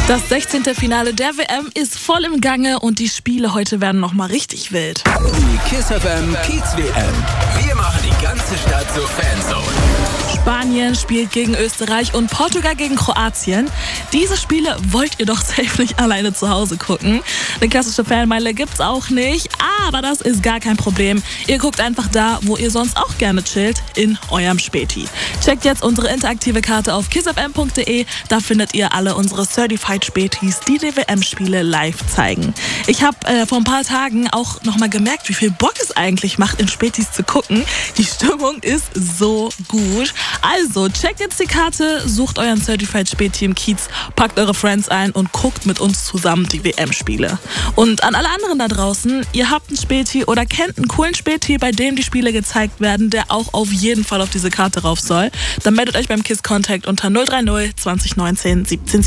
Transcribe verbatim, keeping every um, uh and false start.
Das sechzehnte Finale der W M ist voll im Gange und die Spiele heute werden nochmal richtig wild. Die Kiss F M Kiez W M. Wir machen die ganze Stadt zur Fanzone. Spanien spielt gegen Österreich und Portugal gegen Kroatien. Diese Spiele wollt ihr doch safe nicht alleine zu Hause gucken. Eine klassische Fanmeile gibt's auch nicht, aber das ist gar kein Problem. Ihr guckt einfach da, wo ihr sonst auch gerne chillt, in eurem Späti. Checkt jetzt unsere interaktive Karte auf kiss f m punkt de. Da findet ihr alle unsere Certified Spätis, die die W M-Spiele live zeigen. Ich habe äh, vor ein paar Tagen auch nochmal gemerkt, wie viel Bock es eigentlich macht, in Spätis zu gucken. Die Stimmung ist so gut. Also, checkt jetzt die Karte, sucht euren Certified Späti im Kiez, packt eure Friends ein und guckt mit uns zusammen die W M-Spiele. Und an alle anderen da draußen, ihr habt einen Späti oder kennt einen coolen Späti, bei dem die Spiele gezeigt werden, der auch auf jeden Fall auf diese Karte rauf soll, dann meldet euch beim Kiss Contact unter null drei null zwanzig neunzehn siebzehn